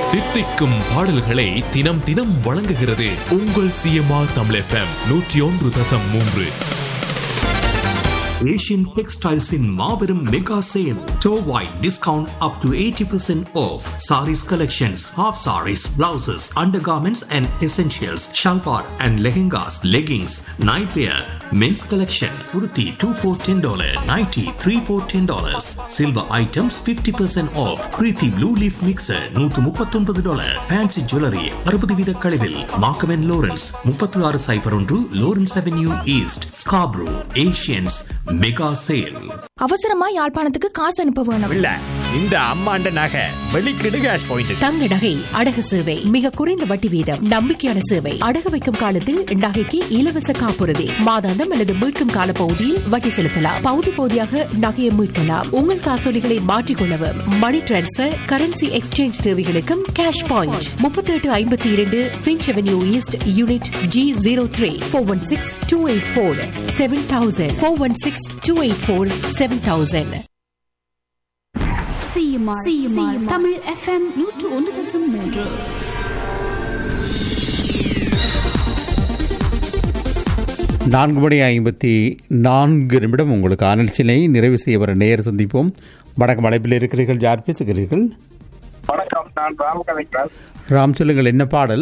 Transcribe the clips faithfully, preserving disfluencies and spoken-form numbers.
தித்திக்கும் பாடல்களை தினம் தினம் வழங்குகிறது உங்கள் சிஎம்ஆர் தமிழ் எஃப்எம் நூற்றி ஒன்று தசம் மூன்று. Asian Textiles in Marverum Mega Sale. Store-wide discount up to eighty percent off. Saris collections, half saris, blouses, undergarments and essentials, shalwar and lehengas, leggings, nightwear, men's collection, kurti two for ten dollars, nighty three for ten dollars. Silver items fifty percent off. Preeti Blue Leaf Mixer one thirty-nine dollars. Fancy jewelry sixty வீத கழிவில். Markham and Lawrence thirty-six oh one Lawrence Avenue East, Scarborough. Asians mega sale. அவசரமா யாழ்ப்பாணத்துக்கு காசு அனுப்ப வேணும். இல்ல இந்த அம்மாண்ட நகை வெளிக்கிடு கேஷ் பாயிண்ட். தங்க நகை அடகு சேவை மிக குறைந்த வட்டி வீதம் நம்பிக்கையான சேவை. அடகு வைக்கும் காலத்தில் நகைக்கு இலவச காப்புறுதி மாதாந்தம் அல்லது மீட்கும் கால பகுதியில் வட்டி செலுத்தலாம். பகுதி பகுதியாக நகையை மீட்கலாம். உங்கள் காசோலிகளை மாற்றிக்கொள்ளவும் மணி டிரான்ஸ்பர் கரன்சி எக்ஸ்சேஞ்ச் தேவைகளுக்கும் கேஷ் பாயிண்ட். முப்பத்தி எட்டு ஐம்பத்தி இரண்டு pinch avenue east unit G zero three four one six two eight four seven thousand four one six two eight four seven thousand. Tamil FM நூற்று ஒன்று தசம் மூன்று. நான்கு மணி ஐம்பத்தி நான்கு நிமிடம் உங்களுக்கு ஆனல்சினை நிறைவு செய்ய வர நேர சந்திப்போம். வணக்கம், அழைப்பில் இருக்கிறீர்கள். யார் பேசுகிறீர்கள்? வணக்கம், நான் ராம் கலைஞர். ராம், சொல்லுங்கள், என்ன பாடல்?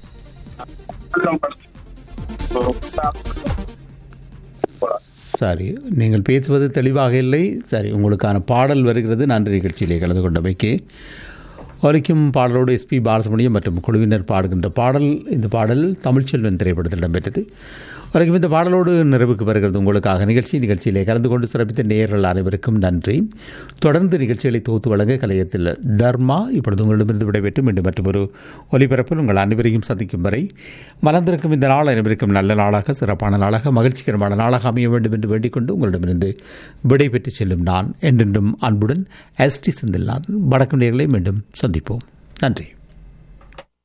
சரி, நீங்கள் பேசுவது தெளிவாக இல்லை. சரி, உங்களுக்கான பாடல் வருகிறது. நன்றி நிகழ்ச்சியிலே கலந்து கொண்டமைக்கு. ஒலிக்கும் பாடலோடு எஸ்பி பாலசுப்ரமணியம் மற்றும் குழுவினர் பாடுகின்ற பாடல். இந்த பாடல் தமிழ்ச்செல்வன் திரைப்படத்தில் இடம்பெற்றது. வரைக்கும் இந்த பாடலோடு நிறைவுக்கு வருகிறது உங்களுக்காக நிகழ்ச்சி. நிகழ்ச்சியிலே கலந்து கொண்டு சிறப்பித்த நேயர்கள் அனைவருக்கும் நன்றி. தொடர்ந்து நிகழ்ச்சிகளை தொகுத்து வழங்க கலையத்தில் தர்மா இப்பொழுது உங்களிடமிருந்து விடைபெற்று மீண்டும் மற்றும் ஒரு ஒலிபரப்பில் உங்கள் அனைவரையும் சந்திக்கும் வரை மலர்ந்திருக்கும் இந்த நாள் அனைவருக்கும் நல்ல நாளாக, சிறப்பான நாளாக, மகிழ்ச்சிகரமான நாளாக அமைய வேண்டும் என்று வேண்டிக் கொண்டு உங்களிடமிருந்து விடைபெற்று செல்லும் நான் என்றென்றும் அன்புடன் எஸ் டி செந்தில்நாதன். வணக்கம் நேயர்களை, மீண்டும் சந்திப்போம். நன்றி.